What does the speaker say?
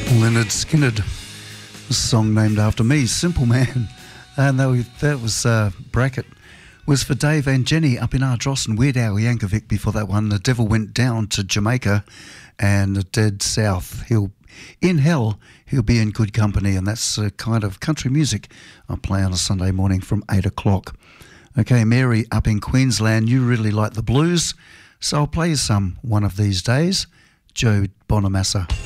Leonard Skinner, a song named after me, Simple Man. And that was bracket was for Dave and Jenny up in Ardross, Weird Al Yankovic before that one. The Devil Went Down to Jamaica, and the Dead South. In hell, he'll be in good company, and that's a kind of country music I play on a Sunday morning from 8 o'clock. Okay, Mary up in Queensland, you really like the blues, so I'll play you some one of these days. Joe Bonamassa.